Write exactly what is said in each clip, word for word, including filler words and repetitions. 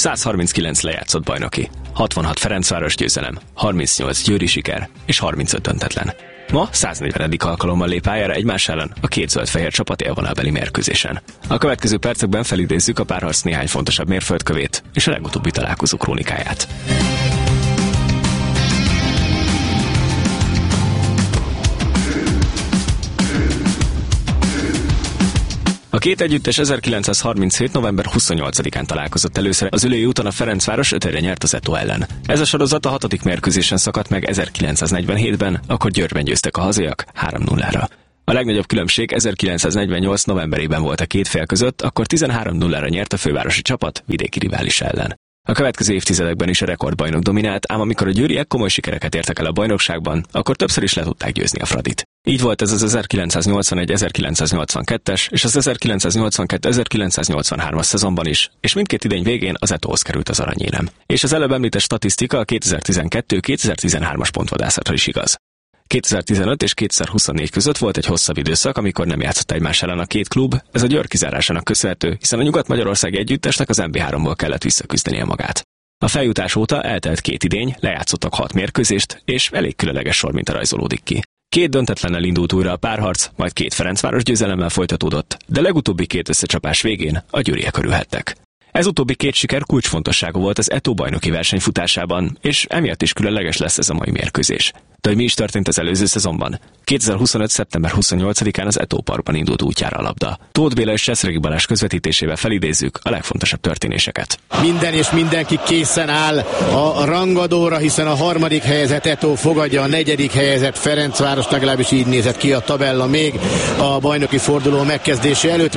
száz harminckilenc lejátszott bajnoki, hatvanhat Ferencváros győzelem, harmincnyolc győri siker és harmincöt döntetlen. Ma száznegyvenedik alkalommal lép pályára egymás ellen a két zöld-fehér csapat élvonalbeli mérkőzésen. A következő percekben felidézzük a párharc néhány fontosabb mérföldkövét és a legutóbbi találkozó krónikáját. A két együttes ezerkilencszázharminchét. november huszonnyolcadikán találkozott először az Ülői úton, a Ferencváros öt egyre nyert az Eto ellen. Ez a sorozat a hatodik mérkőzésen szakadt meg ezerkilencszáznegyvenhétben, akkor Győrben győztek a hazaiak három nullára. A legnagyobb különbség ezerkilencszáznegyvennyolc. novemberében volt a két fél között, akkor tizenhárom nullára nyert a fővárosi csapat vidéki rivális ellen. A következő évtizedekben is a rekordbajnok dominált, ám amikor a győriek komoly sikereket értek el a bajnokságban, akkor többször is le tudták győzni a Fradit. Így volt ez az ezerkilencszáznyolcvanegy ezerkilencszáznyolcvankettes és az ezerkilencszáznyolcvankettő ezerkilencszáznyolcvanhármas szezonban is, és mindkét idény végén az Etóhoz került az aranyérem. És az előbb említett statisztika a kétezer-tizenkettő kétezer-tizenhármas pontvadászatra is igaz. kétezer-tizenöt és kétezer-huszonnégy között volt egy hosszabb időszak, amikor nem játszott egymás ellen a két klub, ez a Győr kizárásának köszönhető, hiszen a nyugat-magyarországi együttesnek az em bé háromból kellett visszaküzdenie magát. A feljutás óta eltelt két idény, lejátszottak hat mérkőzést, és elég különleges sor minta rajzolódik ki. Két döntetlennel indult újra a párharc, majd két Ferencváros győzelemmel folytatódott, de legutóbbi két összecsapás végén a győriek örülhettek. Ez utóbbi két siker kulcsfontosságú volt az Eto bajnoki verseny futásában, és emiatt is különleges lesz ez a mai mérkőzés. De hogy mi is történt az előző szezonban? kétezer-huszonöt. szeptember huszonnyolcadikán az Eto Parkban indult útjára a labda. Tóth Béla és Seszregi Balázs közvetítésével felidézzük a legfontosabb történéseket. Minden és mindenki készen áll a rangadóra, hiszen a harmadik helyezett Eto fogadja a negyedik helyezett Ferencváros, legalábbis így nézett ki a tabella még a bajnoki forduló megkezdése előtt.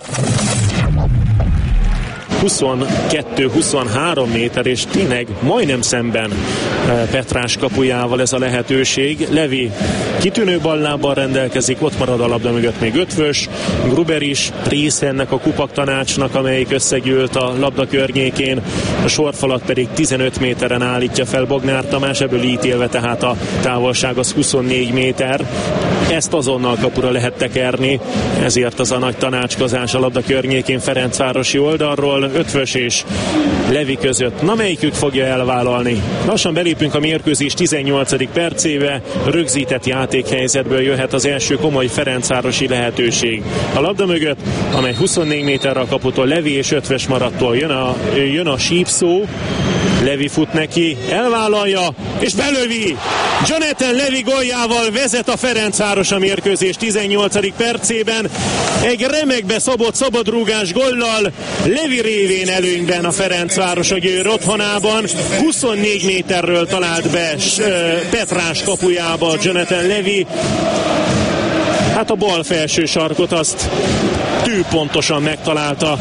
huszonkettő huszonhárom méter, és tényleg majdnem szemben Petrás kapujával ez a lehetőség. Levi kitűnő ballábbal rendelkezik, ott marad a labda mögött még ötvös, Gruber is része ennek a kupak tanácsnak, amelyik összegyűlt a labda környékén, a sorfalat pedig tizenöt méteren állítja fel Bognár Tamás, ebből ítélve tehát a távolság az huszonnégy méter. Ezt azonnal kapura lehet tekerni, ezért az a nagy tanácskozás a labda környékén Ferencvárosi oldalról, ötvös és Levi között. Na, melyikük fogja elvállalni? Lassan belépünk a mérkőzés tizennyolcadik percébe, rögzített játékhelyzetből jöhet az első komoly ferencvárosi lehetőség. A labda mögött, amely huszonnégy méterre a kaputól Levi és ötvös maradtól jön a, jön a sípszó, Levi fut neki, elvállalja, és belövi! Jonathan Levi góljával vezet a Ferencváros a mérkőzés tizennyolcadik percében. Egy remekbe szabott szabadrúgás góllal Levi révén előnyben a Ferencváros a Győr otthonában. huszonnégy méterről talált be Petrás kapujába Jonathan Levi. Hát a bal felső sarkot azt tűpontosan megtalálta.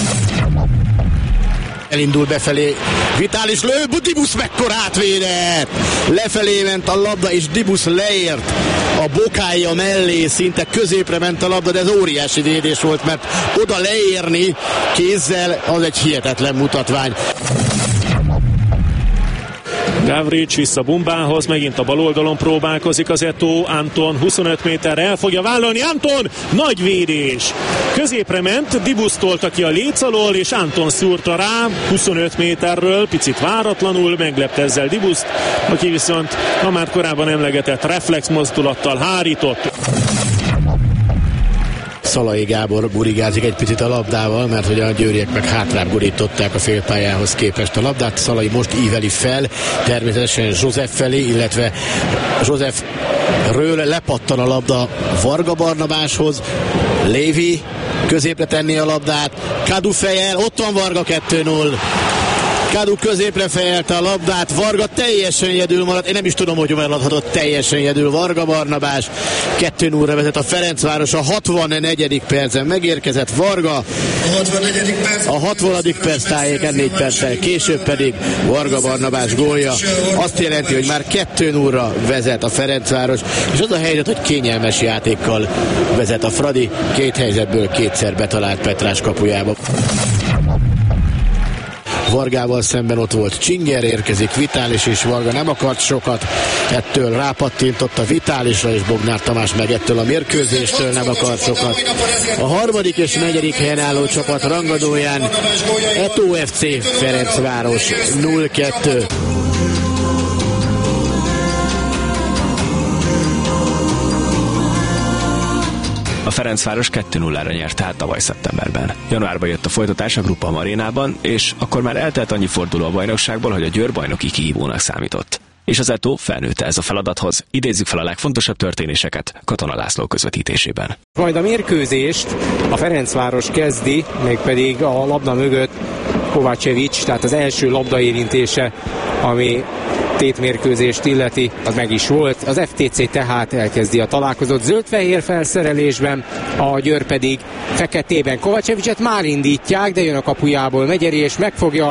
Elindul befelé, Vitális lő, Dibusz mekkora átvédett! Lefelé ment a labda, és Dibusz leért a bokája mellé, szinte középre ment a labda, de ez óriási védés volt, mert oda leérni kézzel, az egy hihetetlen mutatvány. Gavrics vissza Bumbához, megint a bal oldalon próbálkozik az Eto, Anton huszonöt méterre el fogja vállalni, Anton, nagy védés! Középre ment, Dibusz tolta ki a léc alól, és Anton szúrta rá huszonöt méterről, picit váratlanul, meglepte ezzel Dibuszt, aki viszont a már korábban emlegetett reflex mozdulattal hárított. Szalai Gábor burigázik egy picit a labdával, mert hogy a győriek meg hátrább gurították a félpályához képest a labdát. Szalai most íveli fel, természetesen József felé, illetve Józsefről lepattan a labda Varga Barnabáshoz. Lévi középre tenni a labdát, Kadu fejel, ott van Varga, kettő null. Kadu középre fejelte a labdát, Varga teljesen egyedül maradt, én nem is tudom, hogy eladhatott teljesen egyedül Varga Barnabás, kettő nullra vezet a Ferencváros, a hatvannegyedik percen megérkezett Varga, a hatvanadik perc tájéken négy perccel később pedig Varga Barnabás gólja, azt jelenti, hogy már kettő nullra vezet a Ferencváros, és az a helyzet, hogy kényelmes játékkal vezet a Fradi, két helyzetből kétszer betalált Petrás kapujába. Vargával szemben ott volt Csinger, érkezik Vitális is, Varga nem akart sokat, ettől rápattintott a Vitálisra, és Bognár Tamás meg ettől a mérkőzéstől nem akart sokat. A harmadik és negyedik helyen álló csapat rangadóján Eto ef cé Ferencváros nulla kettő. A Ferencváros kettő nullára nyert tehát tavaly szeptemberben. Januárban jött a folytatás a Grupa Arénában, és akkor már eltelt annyi forduló a bajnokságból, hogy a Győr bajnoki kihívónak számított. És az Eto felnőtte ez a feladathoz. Idézzük fel a legfontosabb történéseket Katona László közvetítésében. Majd a mérkőzést a Ferencváros kezdi, mégpedig a labda mögött Kovácsevics, tehát az első labdaérintése, ami tétmérkőzést illeti, az meg is volt. Az ef té cé tehát elkezdi a találkozót zöld-fehér felszerelésben, a Győr pedig feketében. Kovácsevicset már indítják, de jön a kapujából Megyeri, és megfogja